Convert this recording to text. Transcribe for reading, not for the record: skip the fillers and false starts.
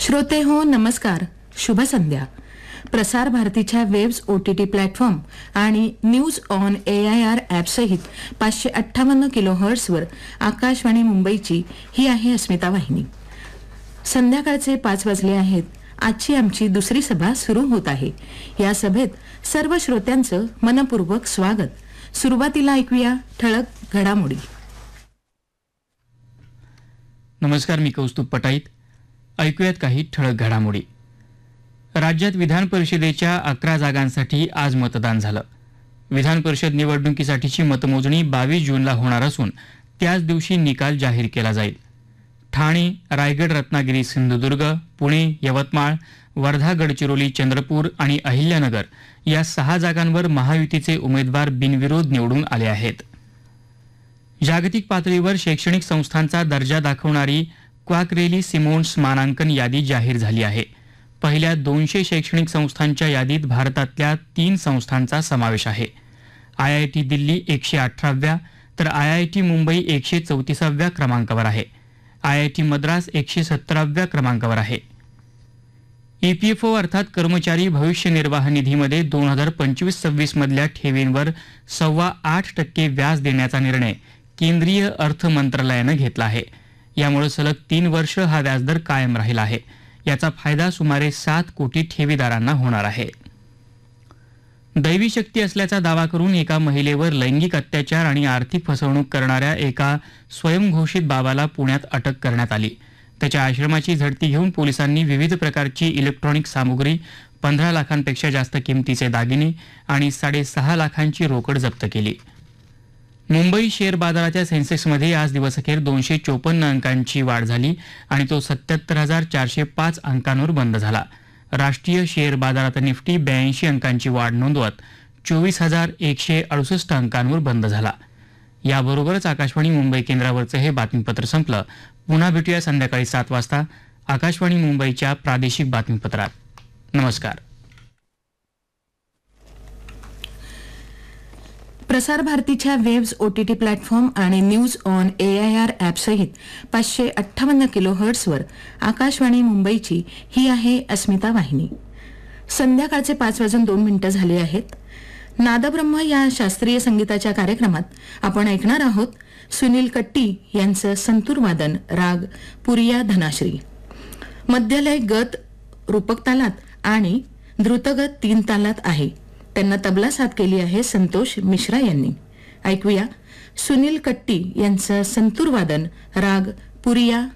श्रोते हो नमस्कार, शुभ संध्या. प्रसार भारतीच्या वेब्स OTT प्लॅटफॉर्म आणि न्यूज ऑन AIR ॲप सहित 558 किलोहर्ट्झवर आकाशवाणी मुंबईची ही आहे अस्मिता वाहिनी. संध्याकाळचे 5 वाजले आहेत. आजची आमची दुसरी सभा सुरू होत आहे. या सभेत सर्व श्रोत्यांचं मनपूर्वक स्वागत. सुरुवातीला ऐकूया ठळक घडामोडी. नमस्कार, मी कौस्तुभ पटाईत. ऐकूयात काही ठळक घडामोडी. राज्यात विधान परिषदेच्या 11 जागांसाठी आज मतदान झालं. विधान परिषद निवडणुकीसाठीची मतमोजणी 22 जूनला होणार असून त्याच दिवशी निकाल जाहीर केला जाईल. ठाणे, रायगड, रत्नागिरी, सिंधुदुर्ग, पुणे, यवतमाळ, वर्धा, गडचिरोली, चंद्रपूर आणि अहिल्यानगर या 6 जागांवर महायुतीचे उमेदवार बिनविरोध निवडून आले आहेत. जागतिक पातळीवर शैक्षणिक संस्थांचा दर्जा दाखवणारी क्वाकरेली सिमोन्स मानांकन यादी जाहीर झाली आहे. पहिल्या 200 शैक्षणिक संस्थांच्या यादीत भारतातल्या 3 संस्थांचा समावेश आहे. IIT दिल्ली 118व्या तर IIT मुंबई 134व्या क्रमांकावर आहे. IIT मद्रास 117व्या क्रमांकावर आहे. EPFO अर्थात कर्मचारी भविष्य निर्वाह निधीमध्ये 2025-26 मधल्या ठेवींवर 8.25% व्याज देण्याचा निर्णय केंद्रीय अर्थ मंत्रालयानं घेतला आहे. यामुळे सलग 3 वर्ष हा व्याजदर कायम राहिला आहे. याचा फायदा सुमारे 7 कोटी ठेवीदारांना होणार आहे. दैवी शक्ती असल्याचा दावा करून एका महिलेवर लैंगिक अत्याचार आणि आर्थिक फसवणूक करणाऱ्या एका स्वयंघोषित बाबाला पुण्यात अटक करण्यात आली. त्याच्या आश्रमाची झडती घेऊन पोलिसांनी विविध प्रकारची इलेक्ट्रॉनिक सामुग्री, 15 लाखांपेक्षा जास्त किमतीचे दागिने आणि 6.5 लाखांची रोकड जप्त केली. मुंबई शेअर बाजाराच्या सेन्सेक्समध्ये आज दिवसअखेर 254 अंकांची वाढ झाली आणि तो 77,405 अंकांवर बंद झाला. राष्ट्रीय शेअर बाजारात निफ्टी 82 अंकांची वाढ नोंदवत 24,168 अंकांवर बंद झाला. याबरोबरच आकाशवाणी मुंबई केंद्रावरचं हे बातमीपत्र संपलं. पुन्हा भेटूया संध्याकाळी 7 वाजता आकाशवाणी मुंबईच्या प्रादेशिक बातमीपत्रात. नमस्कार. प्रसार भारतीच्या वेब्स OTT प्लॅटफॉर्म आणि न्यूज ऑन AIR ॲप सहित 558 किलोहर्ट्झवर आकाशवाणी मुंबईची ही आहे अस्मिता वाहिनी. संध्याकाळचे 5:02 झाले आहेत. नादब्रह्म या शास्त्रीय संगीताच्या कार्यक्रमात आपण ऐकणार आहोत सुनील कट्टी यांचं संतूर वादन राग पुरिया धनाश्री. मध्यलय गत रूपक तालात आणि द्रुतगत 3 तालात आहे. त्यांना तबला साथ केली आहे संतोष मिश्रा यांनी. ऐकूया सुनील कट्टी यांचं संतूर वादन राग पुरिया